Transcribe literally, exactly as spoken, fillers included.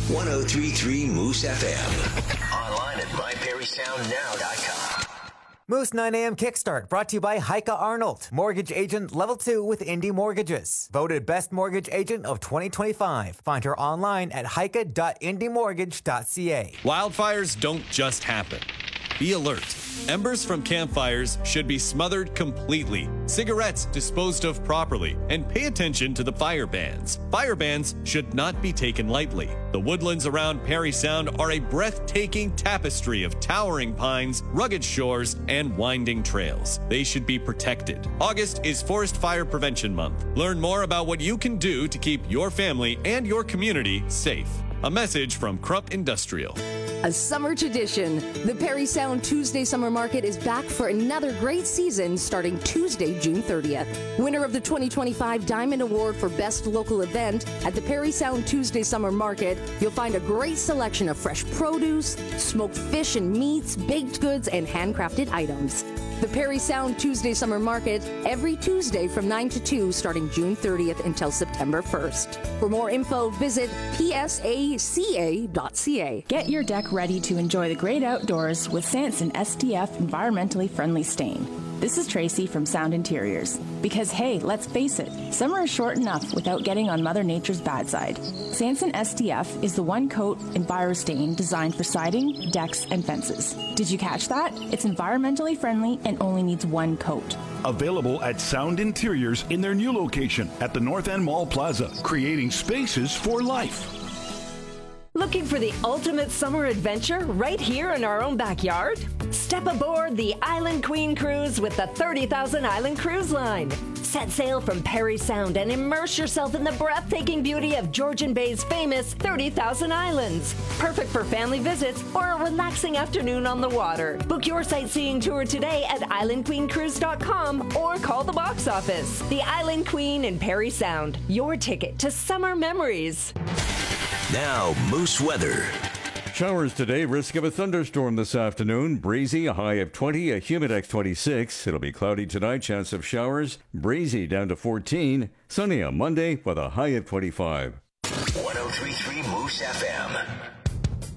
one oh three point three Moose F M. Online at my perry sound now dot com. Moose nine a.m. Kickstart brought to you by Heike Arnold, Mortgage Agent Level two with Indy Mortgages. Voted Best Mortgage Agent of twenty twenty-five. Find her online at heike dot indy mortgage dot c a. Wildfires don't just happen. Be alert. Embers from campfires should be smothered completely, cigarettes disposed of properly, and pay attention to the fire bans. Fire bans should not be taken lightly. The woodlands around Parry Sound are a breathtaking tapestry of towering pines, rugged shores, and winding trails. They should be protected. August is Forest Fire Prevention Month. Learn more about what you can do to keep your family and your community safe. A message from Crump Industrial. A summer tradition. The Parry Sound Tuesday Summer Market is back for another great season starting Tuesday, June thirtieth. Winner of the twenty twenty-five Diamond Award for Best Local Event at the Parry Sound Tuesday Summer Market, you'll find a great selection of fresh produce, smoked fish and meats, baked goods, and handcrafted items. The Parry Sound Tuesday Summer Market every Tuesday from nine to two starting June thirtieth until September first. For more info, visit p s a c a dot c a. Get your deck ready to enjoy the great outdoors with Sanson S D F environmentally friendly stain. This is Tracy from Sound Interiors. Because hey, let's face it, summer is short enough without getting on Mother Nature's bad side. Sanson S D F is the one coat EnviroStain designed for siding, decks, and fences. Did you catch that? It's environmentally friendly and only needs one coat. Available at Sound Interiors in their new location at the North End Mall Plaza, creating spaces for life. Looking for the ultimate summer adventure right here in our own backyard? Step aboard the Island Queen Cruise with the thirty thousand Island Cruise Line. Set sail from Parry Sound and immerse yourself in the breathtaking beauty of Georgian Bay's famous thirty thousand Islands. Perfect for family visits or a relaxing afternoon on the water. Book your sightseeing tour today at island queen cruise dot com or call the box office. The Island Queen in Parry Sound. Your ticket to summer memories. Now, Moose weather. Showers today, risk of a thunderstorm this afternoon. Breezy, a high of twenty, a Humidex twenty-six. It'll be cloudy tonight, chance of showers. Breezy down to fourteen. Sunny on Monday with a high of twenty-five. one oh three point three Moose F M.